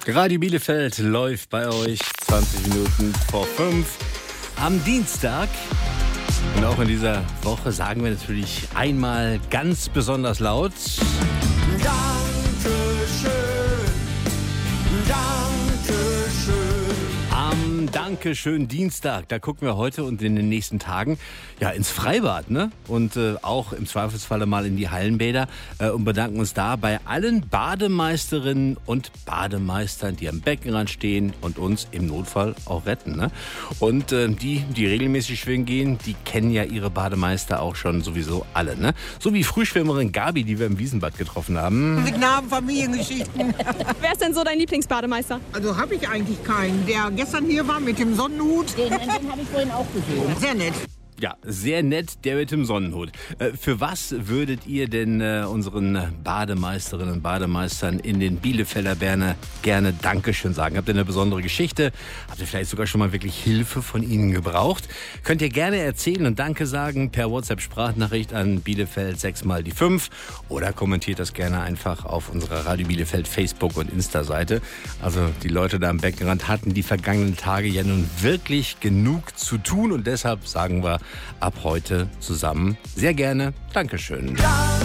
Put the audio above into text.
Radio Bielefeld läuft bei euch 20 Minuten vor 5 am Dienstag. Und auch in dieser Woche sagen wir natürlich einmal ganz besonders laut: Dankeschön, Dankeschön. Am Dankeschön Dienstag, da gucken wir heute und in den nächsten Tagen ins Freibad, ne? Und auch im Zweifelsfalle mal in die Hallenbäder und bedanken uns da bei allen Bademeisterinnen und Bademeistern, die am Beckenrand stehen und uns im Notfall auch retten, ne? Und die regelmäßig schwimmen gehen, die kennen ja ihre Bademeister auch schon sowieso alle, ne? So wie Frühschwimmerin Gabi, die wir im Wiesenbad getroffen haben. Die Knabenfamiliengeschichten. Wer ist denn so dein Lieblingsbademeister? Also habe ich eigentlich keinen. Der gestern hier war mit dem Sonnenhut. Den habe ich vorhin auch gesehen. Sehr nett. Ja, sehr nett, der mit dem Sonnenhut. Für was würdet ihr denn unseren Bademeisterinnen und Bademeistern in den Bielefelder Berner gerne Dankeschön sagen? Habt ihr eine besondere Geschichte? Habt ihr vielleicht sogar schon mal wirklich Hilfe von ihnen gebraucht? Könnt ihr gerne erzählen und Danke sagen per WhatsApp-Sprachnachricht an Bielefeld 6x5 oder kommentiert das gerne einfach auf unserer Radio Bielefeld Facebook- und Insta-Seite. Also die Leute da am Beckenrand hatten die vergangenen Tage ja nun wirklich genug zu tun und deshalb sagen wir ab heute zusammen sehr gerne Dankeschön.